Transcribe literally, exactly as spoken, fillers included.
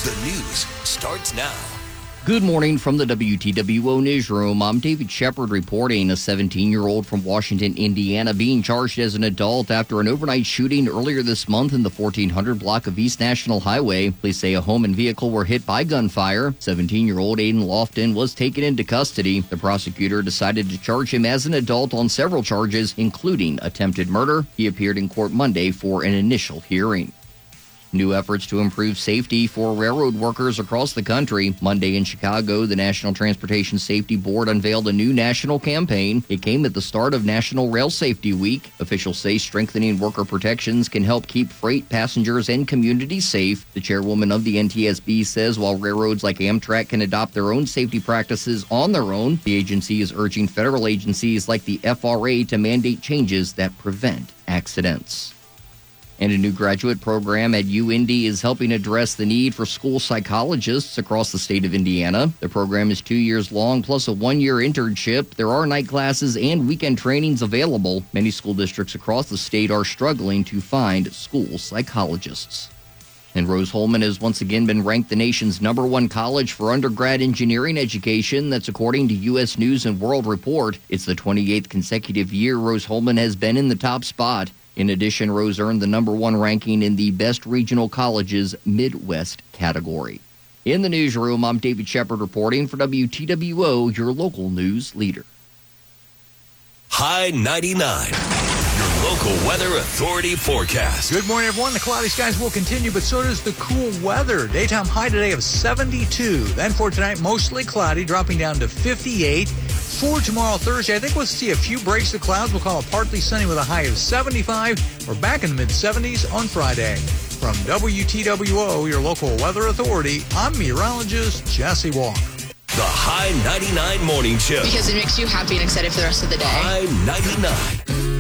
The news starts now. Good morning from the W T W O Newsroom. I'm David Shepard reporting. A seventeen-year-old from Washington, Indiana, being charged as an adult after an overnight shooting earlier this month in the fourteen hundred block of East National Highway. Police say a home and vehicle were hit by gunfire. seventeen-year-old Aiden Lofton was taken into custody. The prosecutor decided to charge him as an adult on several charges, including attempted murder. He appeared in court Monday for an initial hearing. New efforts to improve safety for railroad workers across the country. Monday in Chicago, the National Transportation Safety Board unveiled a new national campaign. It came at the start of National Rail Safety Week. Officials say strengthening worker protections can help keep freight, passengers, and communities safe. The chairwoman of the N T S B says while railroads like Amtrak can adopt their own safety practices on their own, the agency is urging federal agencies like the F R A to mandate changes that prevent accidents. And a new graduate program at U Indy is helping address the need for school psychologists across the state of Indiana. The program is two years long, plus a one-year internship. There are night classes and weekend trainings available. Many school districts across the state are struggling to find school psychologists. And Rose-Hulman has once again been ranked the nation's number one college for undergrad engineering education. That's according to U S News and World Report. It's the twenty-eighth consecutive year Rose-Hulman has been in the top spot. In addition, Rose earned the number one ranking in the Best Regional Colleges Midwest category. In the newsroom, I'm David Shepard reporting for W T W O, your local news leader. High ninety-nine, your local weather authority forecast. Good morning, everyone. The cloudy skies will continue, but so does the cool weather. Daytime high today of seventy-two. Then for tonight, mostly cloudy, dropping down to fifty-eight. For tomorrow, Thursday, I think we'll see a few breaks of clouds. We'll call it partly sunny with a high of seventy-five. We're back in the mid-seventies on Friday. From W T W O, your local weather authority, I'm meteorologist Jesse Walker. The High ninety-nine Morning Show. Because it makes you happy and excited for the rest of the day. High ninety-nine.